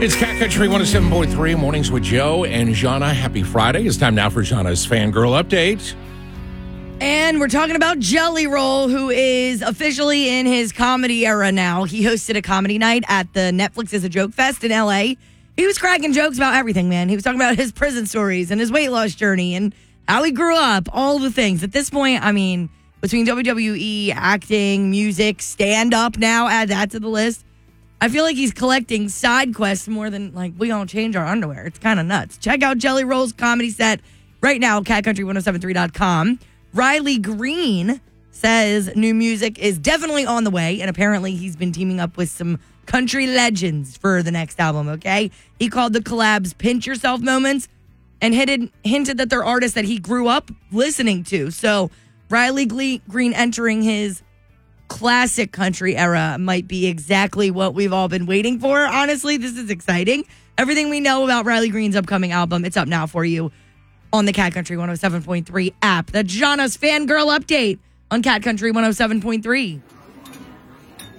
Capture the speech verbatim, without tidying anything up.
It's Cat Country one oh seven point three, Mornings with Joe and Jana. Happy Friday. It's time now for Jana's Fangirl Update. And we're talking about Jelly Roll, who is officially in his comedy era now. He hosted a comedy night at the Netflix is a Joke Fest in L A. He was cracking jokes about everything, man. He was talking about his prison stories and his weight loss journey and how he grew up, all the things. At this point, I mean, between W W E, acting, music, stand-up now, add that to the list. I feel like he's collecting side quests more than, like, we don't change our underwear. It's kind of nuts. Check out Jelly Roll's comedy set right now, cat country ten seventy-three dot com. Riley Green says new music is definitely on the way, and apparently he's been teaming up with some country legends for the next album, okay? He called the collabs Pinch Yourself moments and hinted, hinted that they're artists that he grew up listening to. So Riley Gle- Green entering his classic country era might be exactly what we've all been waiting for. Honestly, this is exciting. Everything we know about Riley Green's upcoming album, it's up now for you on the Cat Country one oh seven point three app. That's Jana's Fangirl Update on Cat Country one oh seven point three.